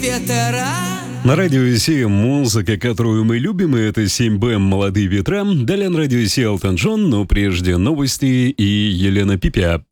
ветра. На радио Си музыка, которую мы любим, и это 7Б «Молодые ветра». Далее на радио Си Элтон Джон, но прежде новости и Елена Пипя.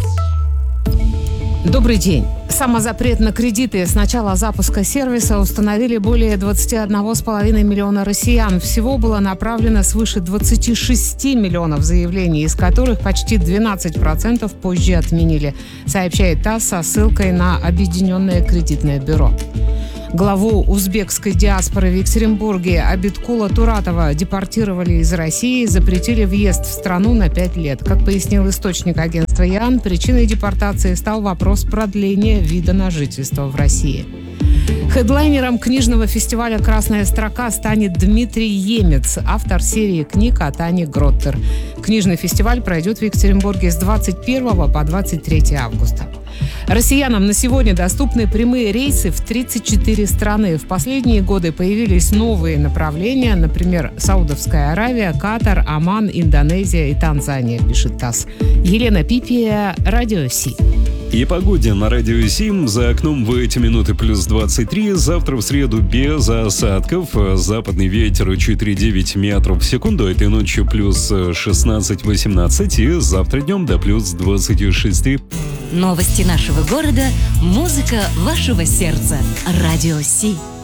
Добрый день. Самозапрет на кредиты с начала запуска сервиса установили более 21,5 миллиона россиян. Всего было направлено свыше 26 миллионов заявлений, из которых почти 12% позже отменили, сообщает ТАСС со ссылкой на Объединенное кредитное бюро. Главу узбекской диаспоры в Екатеринбурге Абиткула Туратова депортировали из России, запретили въезд в страну на 5 лет. Как пояснил источник агентства ЯН, причиной депортации стал вопрос продления вида на жительство в России. Хедлайнером книжного фестиваля «Красная строка» станет Дмитрий Емец, автор серии книг от Ани Гроттер. Книжный фестиваль пройдет в Екатеринбурге с 21 по 23 августа. Россиянам на сегодня доступны прямые рейсы в 34 страны. В последние годы появились новые направления, например, Саудовская Аравия, Катар, Оман, Индонезия и Танзания, пишет ТАСС. Елена Пипия, Радио Си. И погоде на радио Сим. За окном в эти минуты плюс 23. Завтра в среду без осадков. Западный ветер 4,9 метров в секунду. Этой ночью плюс 16-18. И завтра днем до плюс 26. Новости нашего города. Музыка вашего сердца. Радио Си.